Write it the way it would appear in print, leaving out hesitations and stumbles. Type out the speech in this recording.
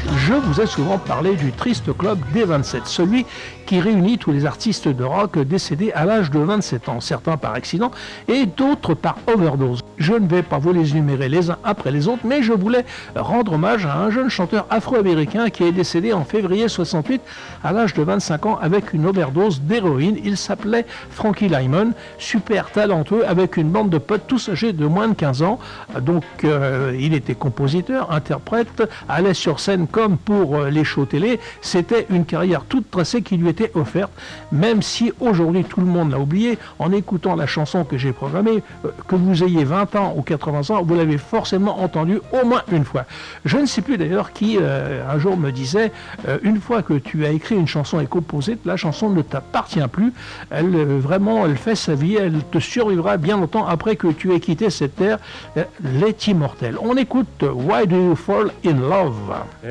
Je vous ai souvent parlé du triste club des 27, celui qui réunit tous les artistes de rock décédés à l'âge de 27 ans, certains par accident et d'autres par overdose. Je ne vais pas vous les énumérer les uns après les autres, mais je voulais rendre hommage à un jeune chanteur afro-américain qui est décédé en février 68 à l'âge de 25 ans avec une overdose d'héroïne. Il s'appelait Frankie Lymon, super talentueux avec une bande de potes tous âgés de moins de 15 ans. Donc il était compositeur, interprète, allait sur scène comme pour les shows télé. C'était une carrière toute tracée qui lui était offerte, même si aujourd'hui tout le monde l'a oublié. En écoutant la chanson que j'ai programmée, que vous ayez 20 ans ou 80 ans, vous l'avez forcément entendue au moins une fois. Je ne sais plus d'ailleurs qui un jour me disait une fois que tu as écrit une chanson et composée, la chanson ne t'appartient plus. Elle fait sa vie, elle te survivra bien longtemps après que tu aies quitté cette terre. Elle est immortelle. On écoute Why Do You Fall in Love?